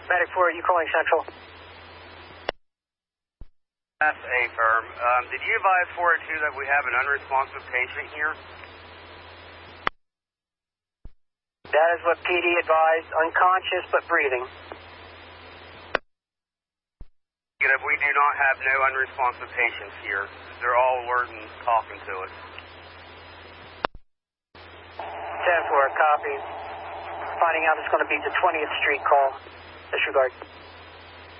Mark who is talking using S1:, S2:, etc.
S1: Medic 4, are you calling Central?
S2: That's affirm. Did you advise 402 that we have an unresponsive patient here?
S1: That is what PD advised, unconscious but breathing.
S2: We do not have no unresponsive patients here. They're all alert and talking to us.
S1: 10-4, copy. Finding out it's going to be the 20th Street call. Disregard.